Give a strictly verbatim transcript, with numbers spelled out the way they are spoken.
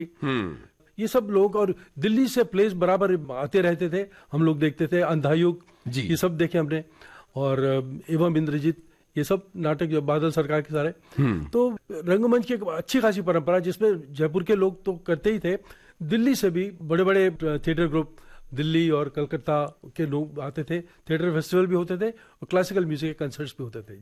हम्म। ये सब लोग, और दिल्ली से प्लेस बराबर आते रहते थे, हम लोग देखते थे। अंधायुग जी। ये सब देखे हमने, और एवं इंद्रजीत, ये सब नाटक जो बादल सरकार के सारे। तो रंगमंच की एक अच्छी खासी परंपरा, जिसमें जयपुर के लोग तो करते ही थे, दिल्ली से भी बड़े बड़े थिएटर ग्रुप, दिल्ली और कलकत्ता के लोग आते थे। थिएटर फेस्टिवल भी होते थे और क्लासिकल म्यूजिक के कंसर्ट्स भी होते थे।